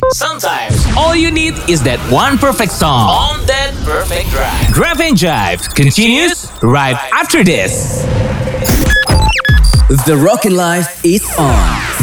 Sometimes all you need is that one perfect song on that perfect drive. Drive and Jive continues right after this. The Rockin' Life is on.